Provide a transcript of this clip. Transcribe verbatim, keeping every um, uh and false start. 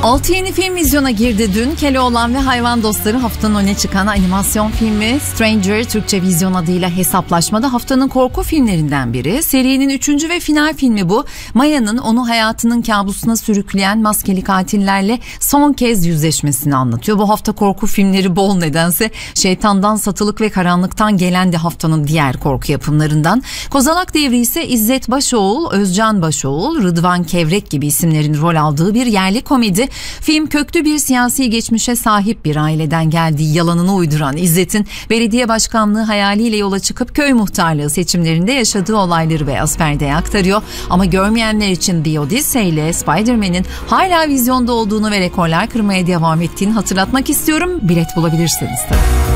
altı yeni film vizyona girdi dün. Keloğlan ve Hayvan Dostları haftanın öne çıkan animasyon filmi. Stranger Türkçe vizyon adıyla Hesaplaşma'da haftanın korku filmlerinden biri. Serinin üçüncü ve final filmi bu. Maya'nın onu hayatının kabusuna sürükleyen maskeli katillerle son kez yüzleşmesini anlatıyor. Bu hafta korku filmleri bol nedense. Şeytandan, Satılık ve Karanlıktan gelen de haftanın diğer korku yapımlarından. Kozalak Devri ise İzzet Başoğul, Özcan Başoğul, Rıdvan Kevrek gibi isimlerin rol aldığı bir yerli komedi. Film köklü bir siyasi geçmişe sahip bir aileden geldiği yalanını uyduran İzzet'in belediye başkanlığı hayaliyle yola çıkıp köy muhtarlığı seçimlerinde yaşadığı olayları beyaz perdeye aktarıyor. Ama görmeyenler için The Odyssey ile Spider-Man'in hala vizyonda olduğunu ve rekorlar kırmaya devam ettiğini hatırlatmak istiyorum. Bilet bulabilirsiniz tabii.